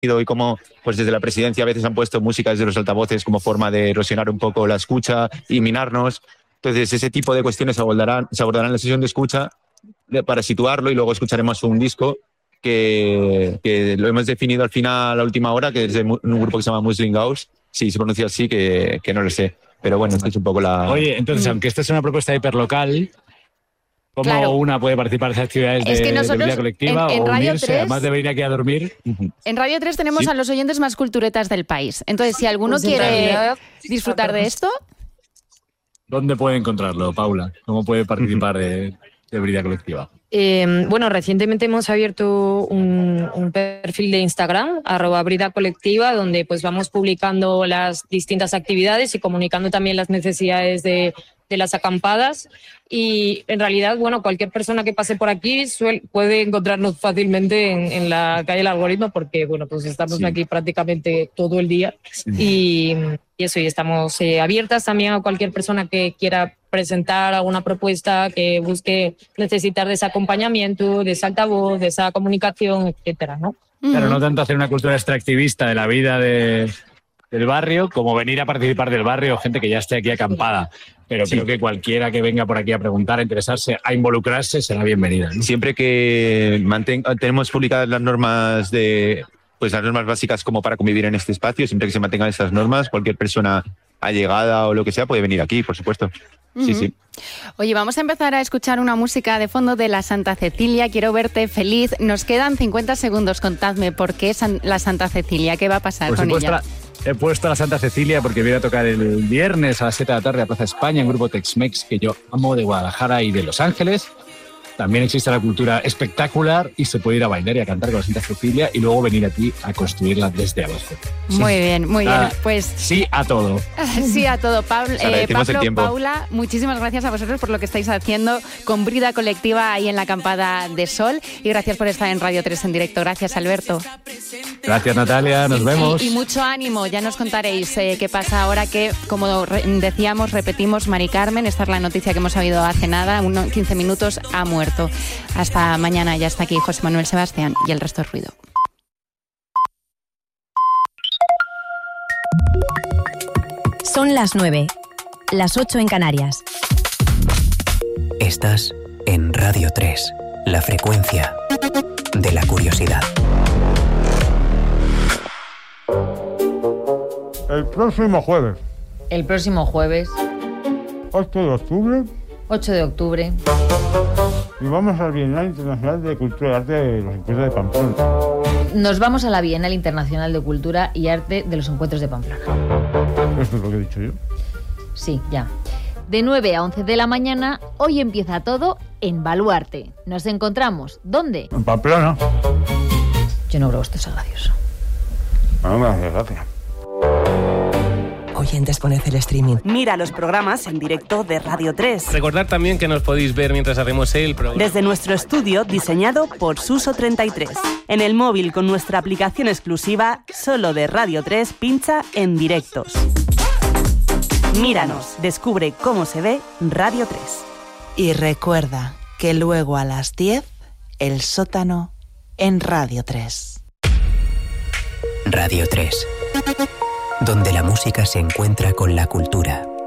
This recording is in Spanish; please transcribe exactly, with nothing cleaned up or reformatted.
y cómo pues desde la presidencia a veces han puesto música desde los altavoces como forma de erosionar un poco la escucha y minarnos. Entonces ese tipo de cuestiones se abordarán, se abordarán en la sesión de escucha para situarlo, y luego escucharemos un disco que, que lo hemos definido al final, a la última hora, que es de un grupo que se llama Muslim Gauss. Sí, se pronuncia así, que, que no lo sé. Pero bueno, esta es un poco la... Oye, entonces, aunque esta es una propuesta hiperlocal, ¿cómo claro. una puede participar en esas actividades de, es que de vida colectiva en, en o Radio unirse, tres, además de venir aquí a dormir? En Radio tres tenemos ¿Sí? a los oyentes más culturetas del país. Entonces, si alguno pues quiere disfrutar de esto... ¿Dónde puede encontrarlo, Paula? ¿Cómo puede participar de, de vida colectiva? Eh, bueno, recientemente hemos abierto un, un perfil de Instagram, arroba Brida Colectiva, donde pues vamos publicando las distintas actividades y comunicando también las necesidades de, de las acampadas. Y en realidad, bueno, cualquier persona que pase por aquí suele, puede encontrarnos fácilmente en, en la calle El Algoritmo, porque bueno, pues estamos sí. aquí prácticamente todo el día. Sí. Y, y eso, y estamos eh, abiertas también a cualquier persona que quiera presentar alguna propuesta, que busque necesitar de ese acompañamiento, de ese altavoz, de esa comunicación, etcétera, ¿no? Claro, no tanto hacer una cultura extractivista de la vida de, del barrio, como venir a participar del barrio, gente que ya esté aquí acampada. Pero sí. creo que cualquiera que venga por aquí a preguntar, a interesarse, a involucrarse, será bienvenida, ¿no? Siempre que mantenga, tenemos publicadas las normas de, pues las normas básicas como para convivir en este espacio, siempre que se mantengan esas normas, cualquier persona allegada o lo que sea puede venir aquí, por supuesto. Uh-huh. Sí, sí. Oye, vamos a empezar a escuchar una música de fondo de la Santa Cecilia. Quiero verte feliz. Nos quedan cincuenta segundos. Contadme por qué San, la Santa Cecilia. ¿Qué va a pasar pues con ella? La, he puesto a la Santa Cecilia porque viene a tocar el viernes a las siete de la tarde a Plaza España, un grupo Tex-Mex que yo amo, de Guadalajara y de Los Ángeles. También existe la cultura espectacular y se puede ir a bailar y a cantar con la Santa Cecilia y luego venir aquí a construirla desde abajo. Muy bien, muy bien. Ah, pues sí a todo. Sí a todo. Pablo, eh, Pablo Paula, muchísimas gracias a vosotros por lo que estáis haciendo con Brida Colectiva ahí en la Acampada de Sol, y gracias por estar en Radio tres en directo. Gracias, Alberto. Gracias, Natalia. Nos y, vemos. Y, y mucho ánimo. Ya nos contaréis eh, qué pasa ahora que, como re- decíamos, repetimos, Mari Carmen, esta es la noticia que hemos sabido hace nada, unos quince minutos, ha muerto. Hasta mañana. Ya está aquí José Manuel Sebastián y el resto del ruido. Son las nueve, las ocho en Canarias. Estás en Radio tres, la frecuencia de la curiosidad. El próximo jueves. El próximo jueves. ocho de octubre. ocho de octubre. Y vamos al Bienal Internacional de Cultura y Arte de los Encuentros de Pamplona. Nos vamos a la Bienal Internacional de Cultura y Arte de los Encuentros de Pamplona. Eso es lo que he dicho yo. Sí, ya. De nueve a once de la mañana, hoy empieza todo en Baluarte. Nos encontramos, ¿dónde? En Pamplona. Yo no creo que esto sea gracioso. No me hace gracia. Oyentes, poned el streaming. Mira los programas en directo de Radio tres. Recordad también que nos podéis ver mientras hacemos el programa. Desde nuestro estudio diseñado por Suso treinta y tres. En el móvil con nuestra aplicación exclusiva solo de Radio tres, pincha en directos. Míranos, descubre cómo se ve Radio tres. Y recuerda que luego a las diez, el sótano en Radio tres. Radio tres, donde la música se encuentra con la cultura.